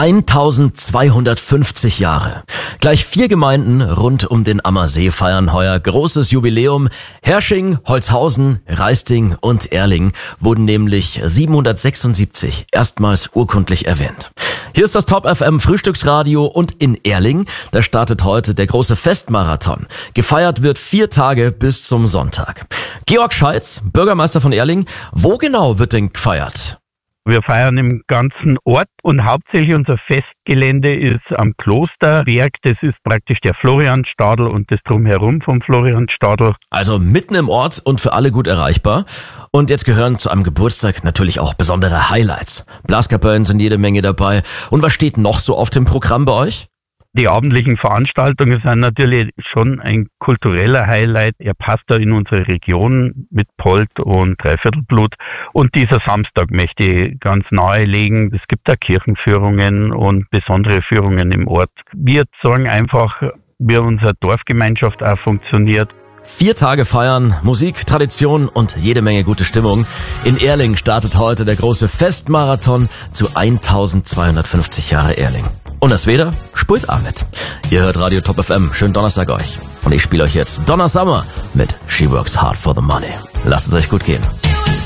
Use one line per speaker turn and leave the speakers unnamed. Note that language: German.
1250 Jahre. Gleich 4 Gemeinden rund um den Ammersee feiern heuer großes Jubiläum. Hersching, Holzhausen, Raisting und Erling wurden nämlich 776 erstmals urkundlich erwähnt. Hier ist das Top FM Frühstücksradio und in Erling, da startet heute der große Festmarathon. Gefeiert wird 4 Tage bis zum Sonntag. Georg Schalz, Bürgermeister von Erling, wo genau wird denn gefeiert?
Wir feiern im ganzen Ort und hauptsächlich unser Festgelände ist am Klosterberg. Das ist praktisch der Florianstadel und das Drumherum vom Florianstadel.
Also mitten im Ort und für alle gut erreichbar. Und jetzt gehören zu einem Geburtstag natürlich auch besondere Highlights. Blaskapellen sind jede Menge dabei. Und was steht noch so auf dem Programm bei euch?
Die abendlichen Veranstaltungen sind natürlich schon ein kultureller Highlight. Er passt da in unsere Region mit Polt und Dreiviertelblut. Und dieser Samstag möchte ich ganz nahelegen. Es gibt da Kirchenführungen und besondere Führungen im Ort. Wir sagen einfach, wie unsere Dorfgemeinschaft auch funktioniert.
4 Tage feiern, Musik, Tradition und jede Menge gute Stimmung. In Erling startet heute der große Festmarathon zu 1250 Jahre Erling. Und das Wetter spult auch mit. Ihr hört Radio Top FM. Schönen Donnerstag euch. Und ich spiele euch jetzt Donna Summer mit She Works Hard for the Money. Lasst es euch gut gehen.